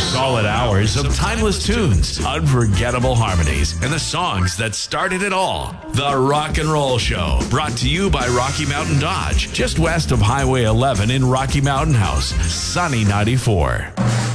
Solid hours of timeless tunes, unforgettable harmonies, and the songs that started it all. The Rock and Roll Show, brought to you by Rocky Mountain Dodge, just west of Highway 11 in Rocky Mountain House, Sunny 94.